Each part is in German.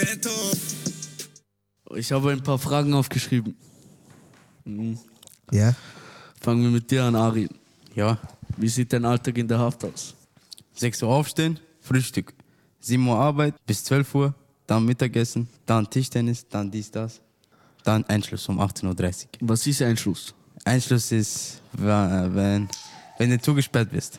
Ich habe ein paar Fragen aufgeschrieben. Ja? Fangen wir mit dir an, Arin. Ja, Wie sieht dein Alltag in der Haft aus? 6 Uhr aufstehen, Frühstück. 7 Uhr Arbeit bis 12 Uhr, dann Mittagessen, dann Tischtennis, dann dies, das. Dann Einschluss um 18:30 Uhr. Was ist Einschluss? Einschluss ist, wenn du zugesperrt bist.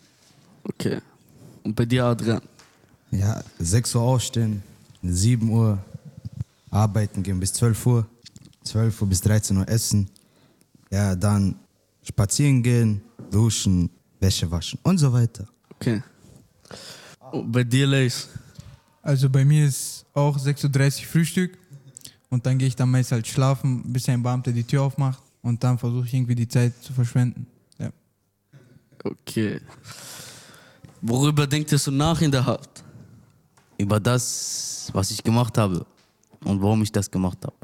Okay. Und bei dir, Adrian? Ja, 6 Uhr aufstehen, 7 Uhr arbeiten gehen bis 12 Uhr, 12 Uhr bis 13 Uhr essen, ja, dann spazieren gehen, duschen, Wäsche waschen und so weiter. Okay. Und bei dir, Leis? Also bei mir ist auch 6:30 Uhr Frühstück und dann gehe ich dann meist halt schlafen, bis ein Beamter die Tür aufmacht und dann versuche ich irgendwie die Zeit zu verschwenden. Ja. Okay. Worüber denkt ihr so nach in der Haft? Über das, was ich gemacht habe und warum ich das gemacht habe.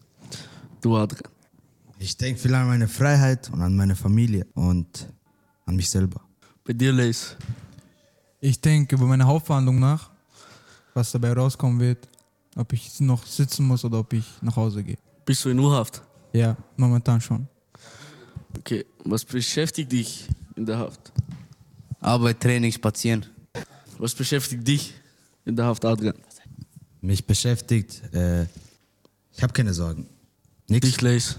Du, Adrian. Ich denke viel an meine Freiheit und an meine Familie und an mich selber. Bei dir, Leis? Ich denke über meine Hauptverhandlung nach, was dabei rauskommen wird, ob ich noch sitzen muss oder ob ich nach Hause gehe. Bist du in U-Haft? Ja, momentan schon. Okay. Was beschäftigt dich in der Haft? Arbeit, Training, Spazieren. Was beschäftigt dich in der Haft, Adrian? Mich beschäftigt, ich habe keine Sorgen. Nix. Dich, Leis?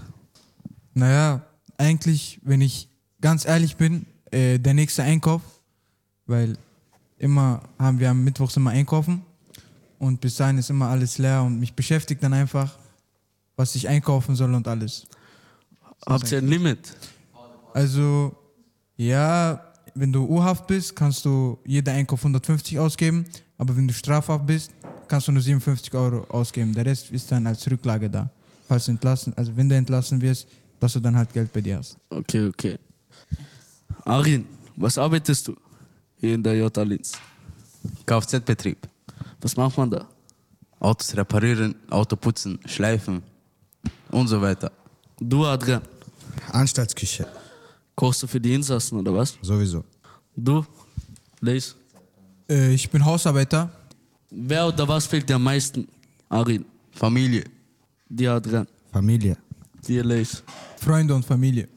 Naja, eigentlich, wenn ich ganz ehrlich bin, der nächste Einkauf, weil immer haben wir am Mittwochs immer einkaufen und bis dahin ist immer alles leer und mich beschäftigt dann einfach, was ich einkaufen soll und alles. Habt ihr ein Limit? Also, ja, wenn du U-Haft bist, kannst du jeder Einkauf 150 ausgeben, aber wenn du strafhaft bist, kannst du nur 57 Euro ausgeben. Der Rest ist dann als Rücklage da. Falls du entlassen, also wenn du entlassen wirst, dass du dann halt Geld bei dir hast. Okay, okay. Arin, was arbeitest du hier in der J. Linz? Kfz-Betrieb. Was macht man da? Autos reparieren, Auto putzen, schleifen und so weiter. Du, Adrian, Anstaltsküche, kochst du für die Insassen oder was? sowieso. Du, Leis? Ich bin Hausarbeiter. Wer oder was fehlt dir am meisten? Arin, Familie. dir, Adrian, Familie. dir, Leis. Freunde und Familie.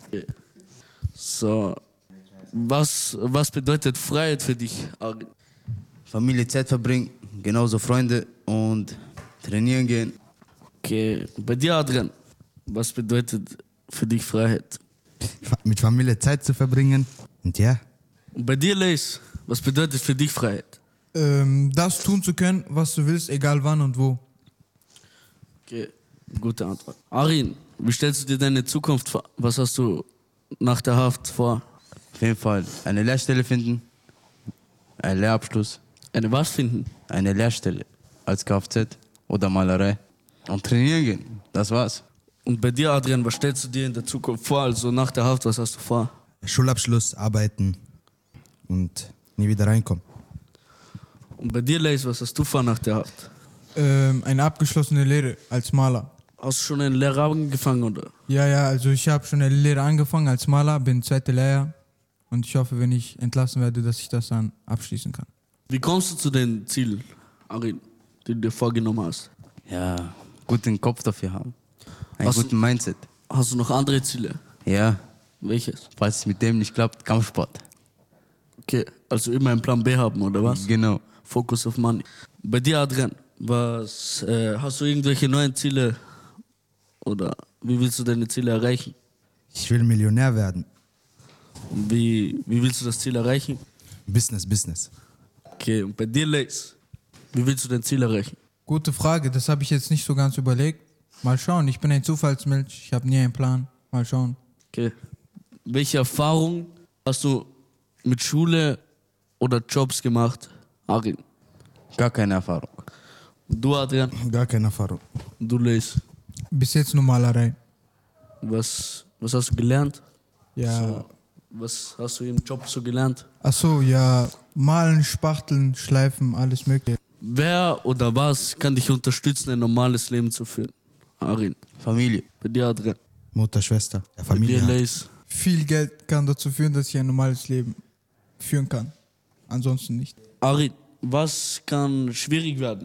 So, was bedeutet Freiheit für dich, Arin? Familie, Zeit verbringen, genauso Freunde und trainieren gehen. Okay, bei dir, Adrian, was bedeutet für dich Freiheit? Mit Familie Zeit zu verbringen und ja, Und bei dir, Leis, was bedeutet für dich Freiheit? Das tun zu können, was du willst, egal wann und wo. Okay, gute Antwort. Arin, wie stellst du dir deine Zukunft vor? Was hast du nach der Haft vor? Auf jeden Fall eine Lehrstelle finden, einen Lehrabschluss, Eine was finden? eine Lehrstelle als Kfz oder Malerei und trainieren gehen. Das war's. Und bei dir, Adrian, was stellst du dir in der Zukunft vor? Also nach der Haft, was hast du vor? Schulabschluss, arbeiten und nie wieder reinkommen. Und bei dir, Leis, was hast du vor nach der Haft? Eine abgeschlossene Lehre als Maler. Hast du schon einen Lehrer angefangen, oder? Ja, also ich habe schon eine Lehre angefangen als Maler, bin zweite Lehrjahr und ich hoffe, wenn ich entlassen werde, dass ich das dann abschließen kann. Wie kommst du zu den Zielen, Arin, die du dir vorgenommen hast? Ja, guten Kopf dafür haben. Einen Hast du- guten Mindset. Hast du noch andere Ziele? Ja, Welches? falls es mit dem nicht klappt, Kampfsport. Okay, also immer einen Plan B haben, oder was? Genau. Focus of Money. Bei dir, Adrian, was hast du irgendwelche neuen Ziele? Oder wie willst du deine Ziele erreichen? Ich will Millionär werden. Wie willst du das Ziel erreichen? Business. Okay, und bei dir, Leis, wie willst du dein Ziel erreichen? Gute Frage, das habe ich jetzt nicht so ganz überlegt. Mal schauen, ich bin ein Zufallsmensch, ich habe nie einen Plan. Mal schauen. Okay. Welche Erfahrung hast du mit Schule oder Jobs gemacht, Arin? Gar keine Erfahrung. Und du, Adrian? Gar keine Erfahrung. Und du, Leis? Bis jetzt nur Malerei. Was hast du gelernt? Ja. So, was hast du im Job so gelernt? Achso, ja, malen, spachteln, schleifen, alles mögliche. Wer oder was kann dich unterstützen, ein normales Leben zu führen? Arin. Familie. Bei dir, Adrian. Mutter, Schwester, ja, Bei Familie. dir, halt. Leis. Viel Geld kann dazu führen, dass ich ein normales Leben führen kann. Ansonsten nicht. Arin, was kann schwierig werden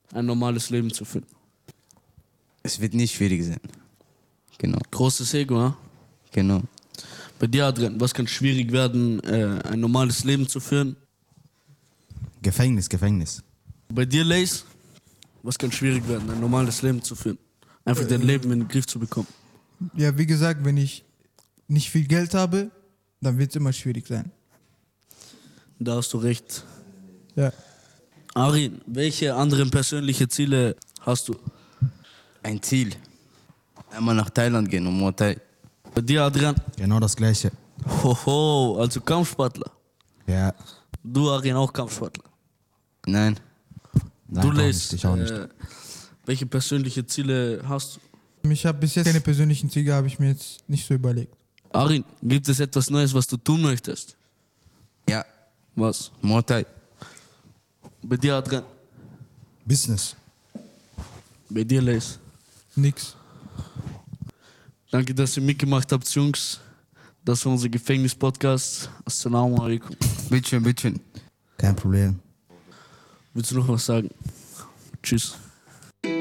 ein normales Leben zu führen. Es wird nicht schwierig sein. Genau, Großes Ego, ja? genau. Bei dir, Adrian, was kann schwierig werden, ein normales Leben zu führen? Gefängnis. Bei dir, Lace, was kann schwierig werden, ein normales Leben zu führen? Einfach dein Leben in den Griff zu bekommen. Ja, wie gesagt, wenn ich nicht viel Geld habe, dann wird es immer schwierig sein. Da hast du recht. Ja. Arin, welche anderen persönliche Ziele hast du? Ein Ziel. Einmal nach Thailand gehen und Muay Thai. Bei dir, Adrian? Genau das Gleiche. Hoho, also Kampfsportler. Ja. Du, Arin, auch Kampfsportler. Nein, Nein, Du, auch Lace, nicht, ich auch nicht. Welche persönliche Ziele hast du? Ich habe bis jetzt keine persönlichen Ziele, habe ich mir jetzt nicht so überlegt. Arin, gibt es etwas Neues, was du tun möchtest? ja, Was? Muay Thai. Bei dir, Adrian? Business. Bei dir, Lace? Nix. Danke, dass ihr mitgemacht habt, Jungs. Das war unser Gefängnis-Podcast. Assalamu alaikum. Bitteschön, bitteschön. Kein Problem. Willst du noch was sagen? Tschüss.